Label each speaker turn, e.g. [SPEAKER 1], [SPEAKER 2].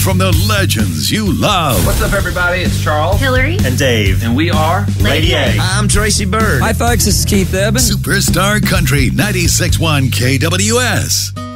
[SPEAKER 1] from the legends you love.
[SPEAKER 2] What's up, everybody? It's Charles,
[SPEAKER 3] Hillary,
[SPEAKER 4] and Dave.
[SPEAKER 2] And we are
[SPEAKER 3] Lady A.
[SPEAKER 5] I'm Tracy Bird.
[SPEAKER 6] Hi, folks. This is Keith Eben.
[SPEAKER 1] Superstar Country 96.1 KWS.